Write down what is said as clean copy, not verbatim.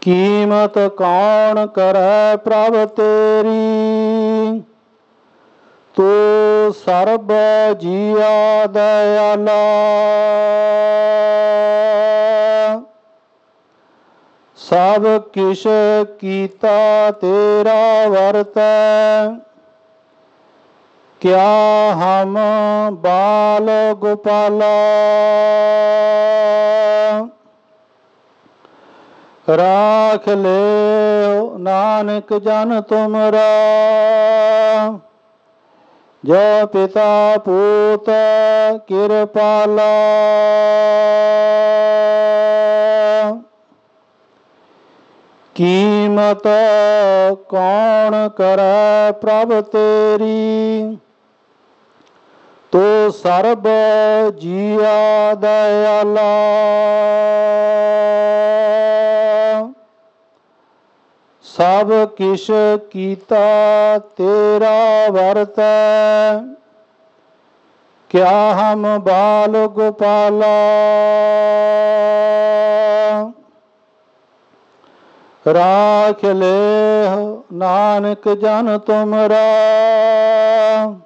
कीमत कौन करे प्रभ तेरी, तू सर्ब जिया दयाला। सब किश कीता तेरा वरतै, क्या हम बाल गोपाला। राख ले नानक जन तुमरा, जो पिता पूत कृपाला। कीमत कौन करे प्रभ तेरी, तो सर्ब जिया दयाला। सब किश कीता तेरा वरतै, क्या हम बाल गोपाला। राख ले नानक जन तुमरा,